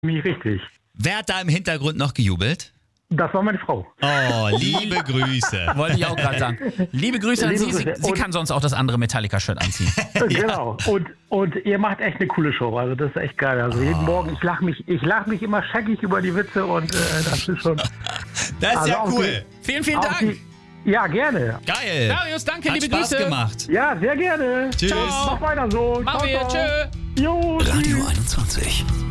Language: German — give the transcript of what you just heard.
Mich richtig. Wer hat da im Hintergrund noch gejubelt? Das war meine Frau. Oh, liebe Grüße. Wollte ich auch gerade sagen. Liebe Grüße an Liebe Sie. Grüße. Sie kann sonst auch das andere Metallica-Shirt anziehen. Genau. Und ihr macht echt eine coole Show. Also das ist echt geil. Also jeden Morgen, ich lach mich immer scheckig über die Witze und das ist schon. Das ist Also ja auch cool. Vielen, vielen Auch Dank. ja, gerne. Geil. Darius, danke, Hat liebe Spaß Grüße. gemacht. Ja, sehr gerne. Tschüss. Mach weiter so. Machen Ciao, wir. ciao. Tschö. Jo, Radio tschüss. 21.